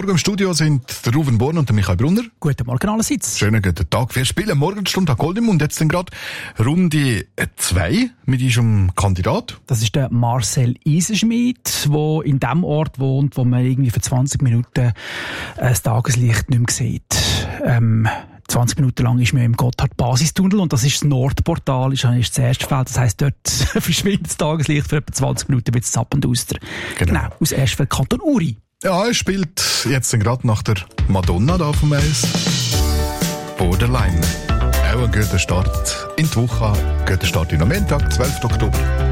Morgen im Studio sind der Ruven Born und der Michael Brunner. Guten Morgen allerseits. Schönen guten Tag. Wir spielen Morgenstunde Goldem und jetzt sind gerade Runde 2 mit unserem Kandidat. Das ist der Marcel Eisenschmidt, der in dem Ort wohnt, wo man irgendwie für 20 Minuten das Tageslicht nicht mehr sieht. 20 Minuten lang ist man im Gotthard-Basistunnel und das ist das Nordportal, ist das erste Feld. Das heisst, dort verschwindet das Tageslicht für etwa 20 Minuten mit Zapp und Auster. Genau, aus Erstfeld, Kanton Uri. Ja, er spielt jetzt gerade nach der Madonna da vom Eis. Borderline. Auch ein guter Start in die Woche, ein guter Start in den Montag, 12. Oktober.